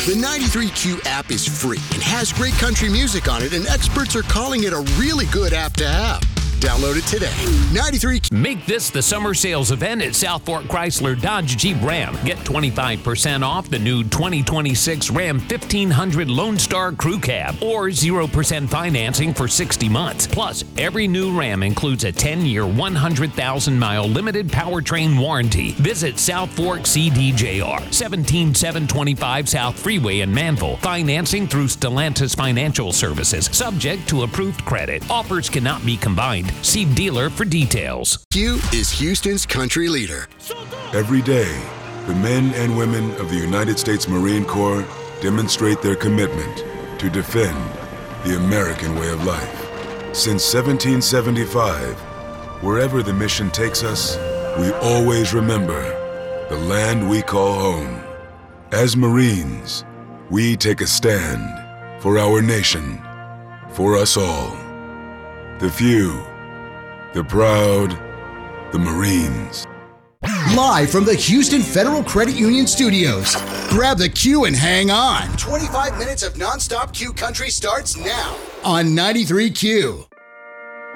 The 93Q app is free and has great country music on it, and experts are calling it a really good app to have. Download it today. 93Q. Make this the summer sales event at South Fork Chrysler Dodge Jeep Ram. Get 25% off the new 2026 Ram 1500 Lone Star Crew Cab or 0% financing for 60 months. Plus, every new Ram includes a 10-year, 100,000-mile limited powertrain warranty. Visit South Fork CDJR, 17725 South Freeway in Manville. Financing through Stellantis Financial Services. Subject to approved credit. Offers cannot be combined. See dealer for details. Q is Houston's country leader. Every day, the men and women of the United States Marine Corps demonstrate their commitment to defend the American way of life. Since 1775, wherever the mission takes us, we always remember the land we call home. As Marines, we take a stand for our nation, for us all. The few, the proud, the Marines. Live from the Houston Federal Credit Union Studios. Grab the Q and hang on. 25 minutes of nonstop Q country starts now on 93Q.